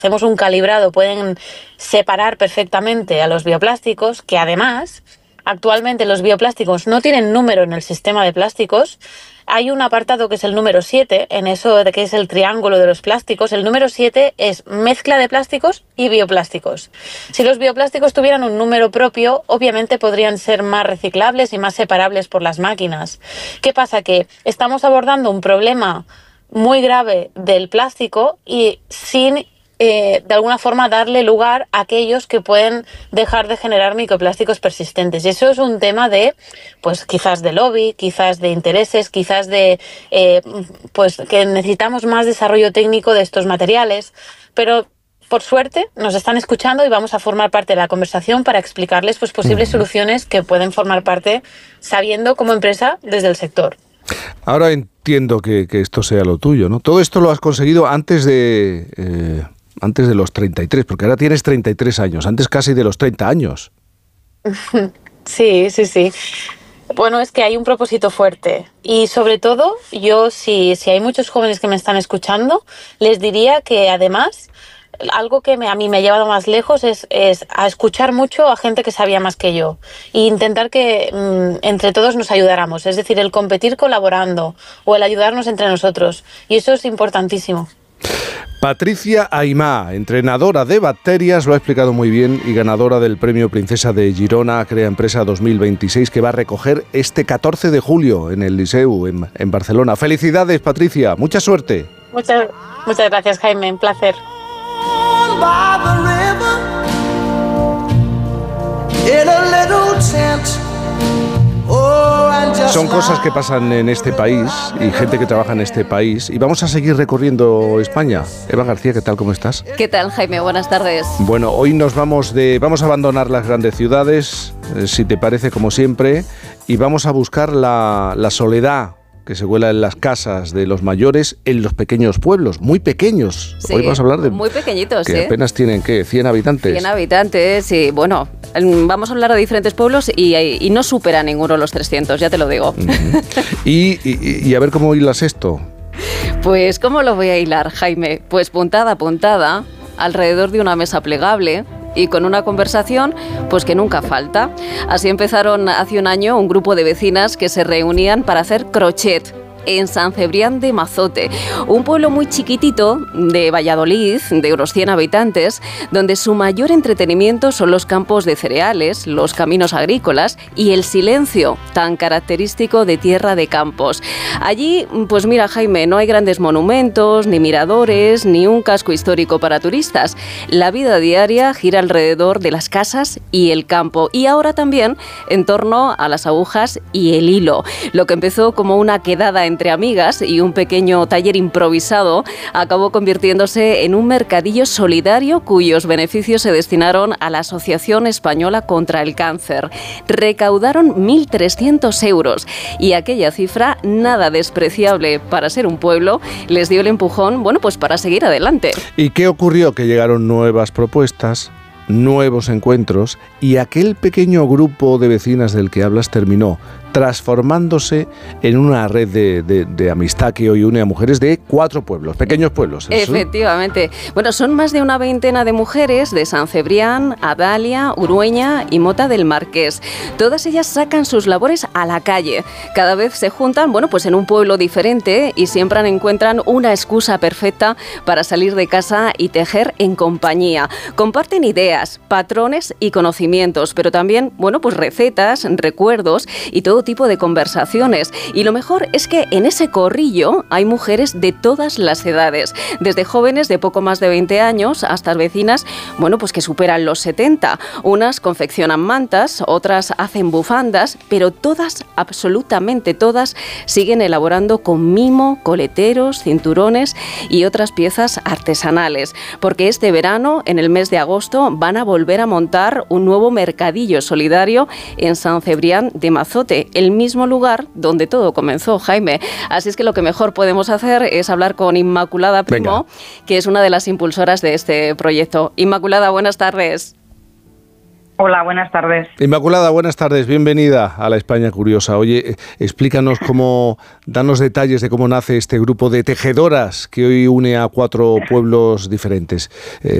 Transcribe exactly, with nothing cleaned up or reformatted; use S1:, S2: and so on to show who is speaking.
S1: hacemos un calibrado, pueden separar perfectamente a los bioplásticos, que además, actualmente los bioplásticos no tienen número en el sistema de plásticos. Hay un apartado que es el número siete, en eso de que es el triángulo de los plásticos. El número siete es mezcla de plásticos y bioplásticos. Si los bioplásticos tuvieran un número propio, obviamente podrían ser más reciclables y más separables por las máquinas. ¿Qué pasa? Que estamos abordando un problema muy grave del plástico y sin Eh, de alguna forma darle lugar a aquellos que pueden dejar de generar microplásticos persistentes. Y eso es un tema de, pues quizás de lobby, quizás de intereses, quizás de, eh, pues que necesitamos más desarrollo técnico de estos materiales, pero por suerte nos están escuchando y vamos a formar parte de la conversación para explicarles pues posibles uh-huh. soluciones que pueden formar parte sabiendo como empresa desde el sector.
S2: Ahora entiendo que, que esto sea lo tuyo, ¿no? Todo esto lo has conseguido antes de... Eh... Antes de los treinta y tres, porque ahora tienes treinta y tres años, antes casi de los treinta años.
S1: Sí, sí, sí. Bueno, es que hay un propósito fuerte y sobre todo yo, si, si hay muchos jóvenes que me están escuchando, les diría que además algo que me, a mí me ha llevado más lejos es, es a escuchar mucho a gente que sabía más que yo e intentar que mmm, entre todos nos ayudáramos, es decir, el competir colaborando o el ayudarnos entre nosotros, y eso es importantísimo.
S2: Patricia Aimá, entrenadora de bacterias, lo ha explicado muy bien y ganadora del Premio Princesa de Girona Crea Empresa dos mil veintiséis, que va a recoger este catorce de julio en el Liceu, en, en Barcelona. Felicidades, Patricia, mucha suerte.
S1: Muchas, muchas gracias, Jaime, un placer.
S2: Son cosas que pasan en este país y gente que trabaja en este país. Y vamos a seguir recorriendo España. Eva García, ¿qué tal? ¿Cómo estás?
S3: ¿Qué tal, Jaime? Buenas tardes.
S2: Bueno, hoy nos vamos de, vamos a abandonar las grandes ciudades, eh, si te parece, como siempre, y vamos a buscar la, la soledad que se cuela en las casas de los mayores en los pequeños pueblos, muy pequeños.
S3: Sí,
S2: hoy vamos a hablar de
S3: muy pequeñitos,
S2: que
S3: ¿eh?
S2: apenas tienen, ¿qué? cien habitantes.
S3: cien habitantes, y bueno, vamos a hablar de diferentes pueblos y, y no supera ninguno los trescientos, ya te lo digo.
S2: Uh-huh. y, y, y a ver cómo hilas esto.
S3: Pues, ¿cómo lo voy a hilar, Jaime? Pues puntada a puntada, alrededor de una mesa plegable, y con una conversación pues que nunca falta. Así empezaron hace un año un grupo de vecinas que se reunían para hacer crochet en San Cebrián de Mazote, un pueblo muy chiquitito de Valladolid, de unos cien habitantes, donde su mayor entretenimiento son los campos de cereales, los caminos agrícolas y el silencio tan característico de tierra de campos. Allí, pues mira, Jaime, no hay grandes monumentos, ni miradores, ni un casco histórico para turistas. La vida diaria gira alrededor de las casas y el campo, y ahora también en torno a las agujas y el hilo. Lo que empezó como una quedada entre amigas y un pequeño taller improvisado acabó convirtiéndose en un mercadillo solidario cuyos beneficios se destinaron a la Asociación Española contra el Cáncer. Recaudaron mil trescientos euros y aquella cifra, nada despreciable para ser un pueblo, les dio el empujón, bueno, pues para seguir adelante.
S2: ¿Y qué ocurrió? Que llegaron nuevas propuestas, nuevos encuentros, y aquel pequeño grupo de vecinas del que hablas terminó transformándose en una red de, de, de amistad que hoy une a mujeres de cuatro pueblos, pequeños pueblos. ¿Eso?
S3: Efectivamente. Bueno, son más de una veintena de mujeres de San Cebrián, Adalia, Urueña y Mota del Marqués. Todas ellas sacan sus labores a la calle. Cada vez se juntan, bueno, pues en un pueblo diferente, y siempre encuentran una excusa perfecta para salir de casa y tejer en compañía. Comparten ideas, patrones y conocimientos, pero también, bueno, pues recetas, recuerdos y todo tipo de conversaciones. Y lo mejor es que en ese corrillo hay mujeres de todas las edades, desde jóvenes de poco más de veinte años hasta vecinas, bueno, pues que superan los setenta. Unas confeccionan mantas, otras hacen bufandas, pero todas, absolutamente todas, siguen elaborando con mimo, coleteros, cinturones y otras piezas artesanales, porque este verano, en el mes de agosto, van a volver a montar un nuevo mercadillo solidario en San Cebrián de Mazote, el mismo lugar donde todo comenzó, Jaime. Así es que lo que mejor podemos hacer es hablar con Inmaculada Primo, Venga. que es una de las impulsoras de este proyecto. Inmaculada, buenas tardes.
S4: Hola, buenas tardes.
S2: Inmaculada, buenas tardes, bienvenida a la España Curiosa. Oye, explícanos cómo, danos detalles de cómo nace este grupo de tejedoras que hoy une a cuatro pueblos diferentes. Eh,